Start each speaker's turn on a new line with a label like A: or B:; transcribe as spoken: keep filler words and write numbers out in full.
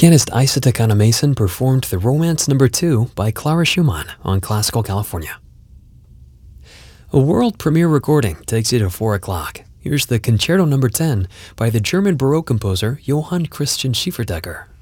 A: Pianist Isa Takana Mason performed the Romance Number two by Clara Schumann on Classical California. A world premiere recording takes you to four o'clock. Here's the Concerto Number ten by the German Baroque composer Johann Christian Schieferdecker.